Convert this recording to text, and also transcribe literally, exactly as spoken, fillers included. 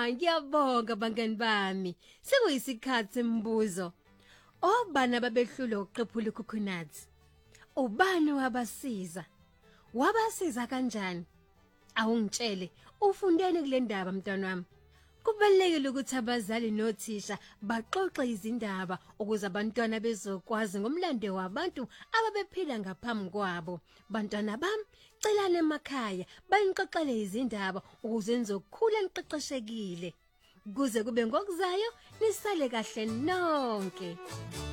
ngiyabonga bangani bami. Sekuyisikhathi sembuzo. Obani ababehlula ukuqephula coconut? Ubani wabasiza? Wabasiza kanjani? Awungitshele, ufundeni kule ndaba mntwana wami. Kubalulekile ukuthi abazali nothisha baxoxe izindaba ukuze abantwana bezokwazi ngomlando wabantu ababephila ngaphambi kwabo. Bantwana bami, celani emakhaya bayinqoqele izindaba ukuze nizokhula niqeqeshekile. Kuze kube ngokuzayo nisale kahle nonke.